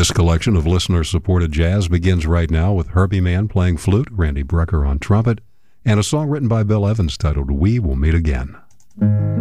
This collection of listener-supported jazz begins right now with Herbie Mann playing flute, Randy Brecker on trumpet, and a song written by Bill Evans titled We Will Meet Again.